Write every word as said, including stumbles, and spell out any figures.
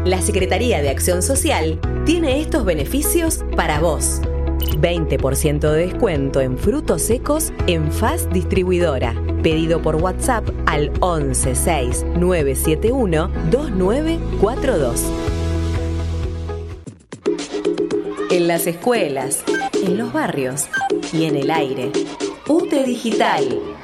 La Secretaría de Acción Social tiene estos beneficios para vos. veinte por ciento de descuento en frutos secos en F A S Distribuidora. Pedido por WhatsApp al once seis nueve siete uno dos nueve cuatro dos. En las escuelas, en los barrios y en el aire. U T E Digital.